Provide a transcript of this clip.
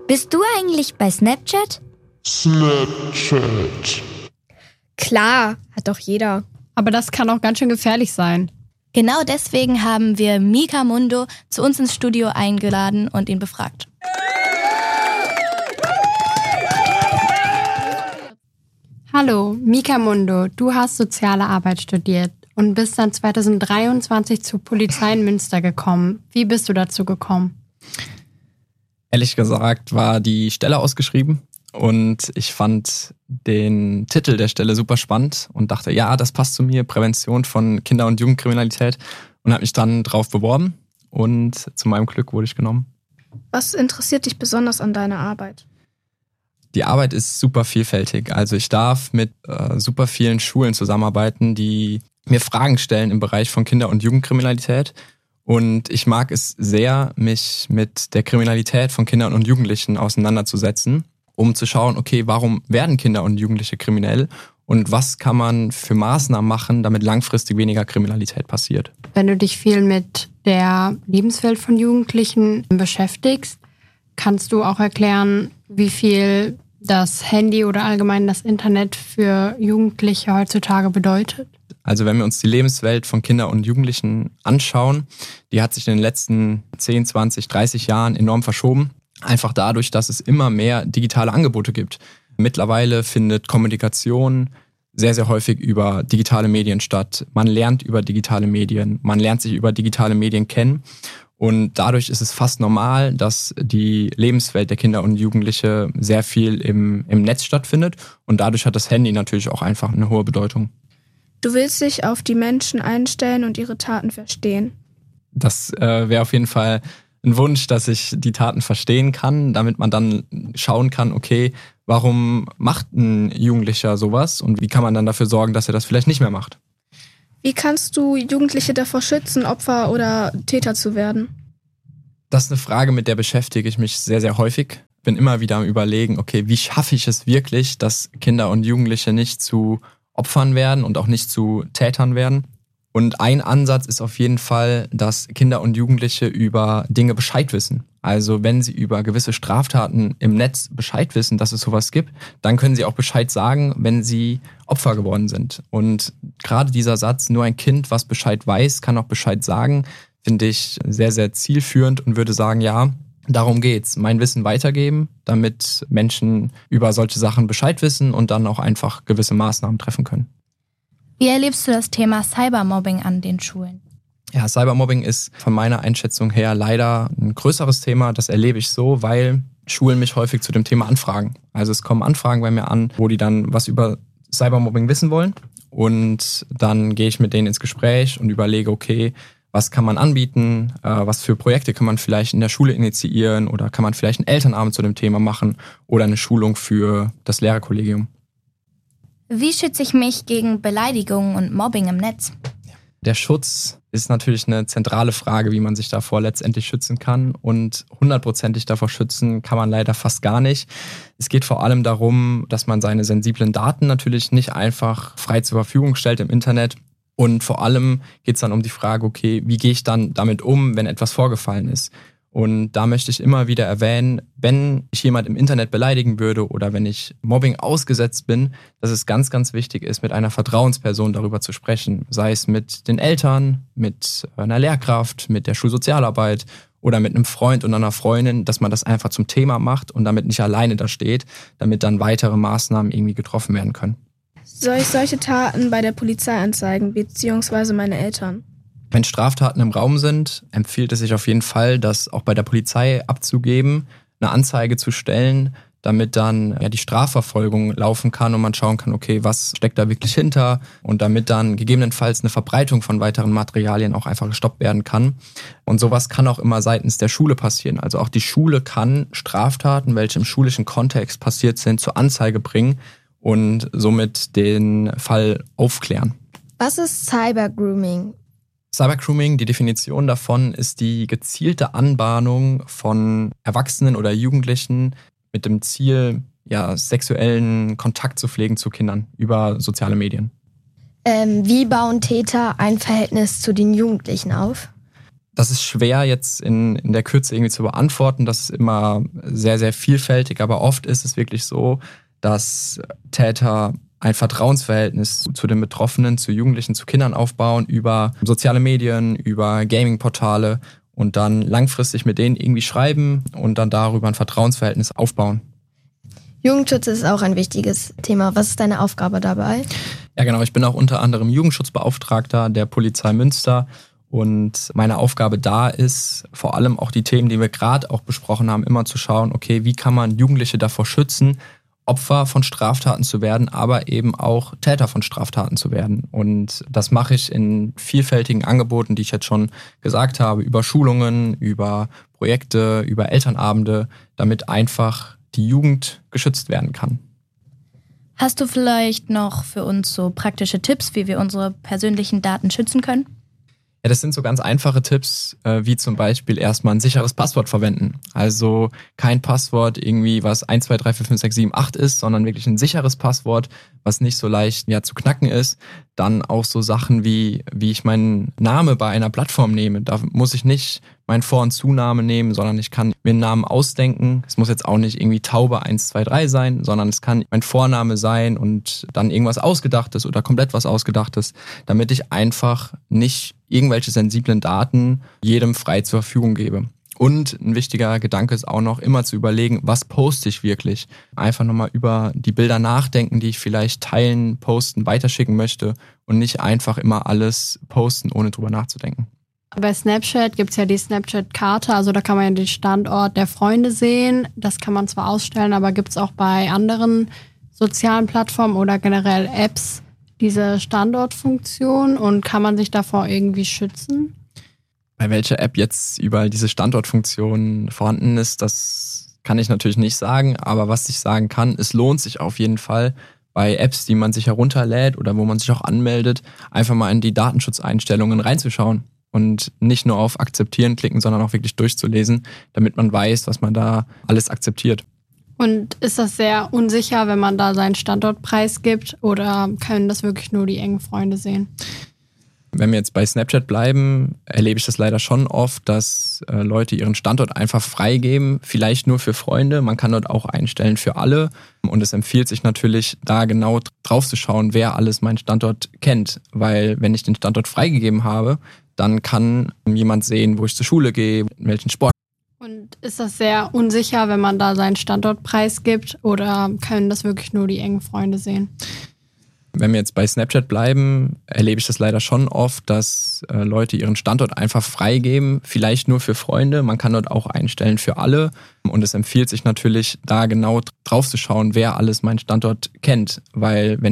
Bist du eigentlich bei Snapchat? Snapchat. Klar, hat doch jeder. Aber das kann auch ganz schön gefährlich sein. Genau deswegen haben wir Mika Mundo zu uns ins Studio eingeladen und ihn befragt. Hallo, Mika Mundo, du hast Soziale Arbeit studiert und bist dann 2023 zur Polizei in Münster gekommen. Wie bist du dazu gekommen? Ehrlich gesagt war die Stelle ausgeschrieben und ich fand den Titel der Stelle super spannend und dachte, ja, das passt zu mir, Prävention von Kinder- und Jugendkriminalität, und habe mich dann drauf beworben und zu meinem Glück wurde ich genommen. Was interessiert dich besonders an deiner Arbeit? Die Arbeit ist super vielfältig. Also ich darf mit super vielen Schulen zusammenarbeiten, die mir Fragen stellen im Bereich von Kinder- und Jugendkriminalität. Und ich mag es sehr, mich mit der Kriminalität von Kindern und Jugendlichen auseinanderzusetzen, um zu schauen, okay, warum werden Kinder und Jugendliche kriminell und was kann man für Maßnahmen machen, damit langfristig weniger Kriminalität passiert. Wenn du dich viel mit der Lebenswelt von Jugendlichen beschäftigst, kannst du auch erklären, wie viel das Handy oder allgemein das Internet für Jugendliche heutzutage bedeutet? Also wenn wir uns die Lebenswelt von Kindern und Jugendlichen anschauen, die hat sich in den letzten 10, 20, 30 Jahren enorm verschoben. Einfach dadurch, dass es immer mehr digitale Angebote gibt. Mittlerweile findet Kommunikation sehr, sehr häufig über digitale Medien statt. Man lernt über digitale Medien, man lernt sich über digitale Medien kennen. Und dadurch ist es fast normal, dass die Lebenswelt der Kinder und Jugendliche sehr viel im Netz stattfindet. Und dadurch hat das Handy natürlich auch einfach eine hohe Bedeutung. Du willst dich auf die Menschen einstellen und ihre Taten verstehen. Das wäre auf jeden Fall ein Wunsch, dass ich die Taten verstehen kann, damit man dann schauen kann, okay, warum macht ein Jugendlicher sowas und wie kann man dann dafür sorgen, dass er das vielleicht nicht mehr macht. Wie kannst du Jugendliche davor schützen, Opfer oder Täter zu werden? Das ist eine Frage, mit der beschäftige ich mich sehr, sehr häufig. Bin immer wieder am Überlegen, okay, wie schaffe ich es wirklich, dass Kinder und Jugendliche nicht zu Opfern werden und auch nicht zu Tätern werden. Und ein Ansatz ist auf jeden Fall, dass Kinder und Jugendliche über Dinge Bescheid wissen. Also wenn sie über gewisse Straftaten im Netz Bescheid wissen, dass es sowas gibt, dann können sie auch Bescheid sagen, wenn sie Opfer geworden sind. Und gerade dieser Satz, nur ein Kind, was Bescheid weiß, kann auch Bescheid sagen, finde ich sehr, sehr zielführend und würde sagen, ja, darum geht's. Mein Wissen weitergeben, damit Menschen über solche Sachen Bescheid wissen und dann auch einfach gewisse Maßnahmen treffen können. Wie erlebst du das Thema Cybermobbing an den Schulen? Ja, Cybermobbing ist von meiner Einschätzung her leider ein größeres Thema. Das erlebe ich so, weil Schulen mich häufig zu dem Thema anfragen. Also es kommen Anfragen bei mir an, wo die dann was über Cybermobbing wissen wollen. Und dann gehe ich mit denen ins Gespräch und überlege, okay, was kann man anbieten, was für Projekte kann man vielleicht in der Schule initiieren oder kann man vielleicht einen Elternabend zu dem Thema machen oder eine Schulung für das Lehrerkollegium. Wie schütze ich mich gegen Beleidigungen und Mobbing im Netz? Der Schutz ist natürlich eine zentrale Frage, wie man sich davor letztendlich schützen kann. Und 100%ig davor schützen kann man leider fast gar nicht. Es geht vor allem darum, dass man seine sensiblen Daten natürlich nicht einfach frei zur Verfügung stellt im Internet. Und vor allem geht es dann um die Frage, okay, wie gehe ich dann damit um, wenn etwas vorgefallen ist? Und da möchte ich immer wieder erwähnen, wenn ich jemand im Internet beleidigen würde oder wenn ich Mobbing ausgesetzt bin, dass es ganz, ganz wichtig ist, mit einer Vertrauensperson darüber zu sprechen. Sei es mit den Eltern, mit einer Lehrkraft, mit der Schulsozialarbeit oder mit einem Freund und einer Freundin, dass man das einfach zum Thema macht und damit nicht alleine da steht, damit dann weitere Maßnahmen irgendwie getroffen werden können. Soll ich solche Taten bei der Polizei anzeigen, beziehungsweise meine Eltern? Wenn Straftaten im Raum sind, empfiehlt es sich auf jeden Fall, das auch bei der Polizei abzugeben, eine Anzeige zu stellen, damit dann die Strafverfolgung laufen kann und man schauen kann, okay, was steckt da wirklich hinter und damit dann gegebenenfalls eine Verbreitung von weiteren Materialien auch einfach gestoppt werden kann. Und sowas kann auch immer seitens der Schule passieren. Also auch die Schule kann Straftaten, welche im schulischen Kontext passiert sind, zur Anzeige bringen und somit den Fall aufklären. Was ist Cybergrooming? Cybergrooming, die Definition davon ist die gezielte Anbahnung von Erwachsenen oder Jugendlichen mit dem Ziel, sexuellen Kontakt zu pflegen zu Kindern über soziale Medien. Wie bauen Täter ein Verhältnis zu den Jugendlichen auf? Das ist schwer jetzt in der Kürze irgendwie zu beantworten. Das ist immer sehr, sehr vielfältig. Aber oft ist es wirklich so, dass Täter ein Vertrauensverhältnis zu den Betroffenen, zu Jugendlichen, zu Kindern aufbauen über soziale Medien, über Gaming-Portale und dann langfristig mit denen irgendwie schreiben und dann darüber ein Vertrauensverhältnis aufbauen. Jugendschutz ist auch ein wichtiges Thema. Was ist deine Aufgabe dabei? Ja genau, ich bin auch unter anderem Jugendschutzbeauftragter der Polizei Münster. Und meine Aufgabe da ist, vor allem auch die Themen, die wir gerade auch besprochen haben, immer zu schauen, okay, wie kann man Jugendliche davor schützen, Opfer von Straftaten zu werden, aber eben auch Täter von Straftaten zu werden. Und das mache ich in vielfältigen Angeboten, die ich jetzt schon gesagt habe, über Schulungen, über Projekte, über Elternabende, damit einfach die Jugend geschützt werden kann. Hast du vielleicht noch für uns so praktische Tipps, wie wir unsere persönlichen Daten schützen können? Ja, das sind so ganz einfache Tipps, wie zum Beispiel erstmal ein sicheres Passwort verwenden. Also kein Passwort irgendwie, was 1, 2, 3, 4, 5, 6, 7, 8 ist, sondern wirklich ein sicheres Passwort, was nicht so leicht zu knacken ist. Dann auch so Sachen wie ich meinen Namen bei einer Plattform nehme. Da muss ich nicht meinen Vor- und Zunamen nehmen, sondern ich kann mir einen Namen ausdenken. Es muss jetzt auch nicht irgendwie Taube 1, 2, 3 sein, sondern es kann mein Vorname sein und dann irgendwas Ausgedachtes oder komplett was Ausgedachtes, damit ich einfach nicht irgendwelche sensiblen Daten jedem frei zur Verfügung gebe. Und ein wichtiger Gedanke ist auch noch, immer zu überlegen, was poste ich wirklich? Einfach nochmal über die Bilder nachdenken, die ich vielleicht teilen, posten, weiterschicken möchte und nicht einfach immer alles posten, ohne drüber nachzudenken. Bei Snapchat gibt es ja die Snapchat-Karte, also da kann man ja den Standort der Freunde sehen. Das kann man zwar ausstellen, aber gibt es auch bei anderen sozialen Plattformen oder generell Apps diese Standortfunktion und kann man sich davor irgendwie schützen? Bei welcher App jetzt überall diese Standortfunktion vorhanden ist, das kann ich natürlich nicht sagen, aber was ich sagen kann, es lohnt sich auf jeden Fall, bei Apps, die man sich herunterlädt oder wo man sich auch anmeldet, einfach mal in die Datenschutzeinstellungen reinzuschauen und nicht nur auf Akzeptieren klicken, sondern auch wirklich durchzulesen, damit man weiß, was man da alles akzeptiert. Und ist das sehr unsicher, wenn man da seinen Standort preisgibt oder können das wirklich nur die engen Freunde sehen? Wenn wir jetzt bei Snapchat bleiben, erlebe ich das leider schon oft, dass Leute ihren Standort einfach freigeben, vielleicht nur für Freunde. Man kann dort auch einstellen für alle. Und es empfiehlt sich natürlich, da genau drauf zu schauen, wer alles meinen Standort kennt. Weil wenn ich den Standort freigegeben habe, dann kann jemand sehen, wo ich zur Schule gehe, in welchen Sport. Und ist das sehr unsicher, wenn man da seinen Standort preisgibt oder können das wirklich nur die engen Freunde sehen? Wenn wir jetzt bei Snapchat bleiben, erlebe ich das leider schon oft, dass Leute ihren Standort einfach freigeben, vielleicht nur für Freunde. Man kann dort auch einstellen für alle. Und es empfiehlt sich natürlich, da genau drauf zu schauen, wer alles meinen Standort kennt. Weil wenn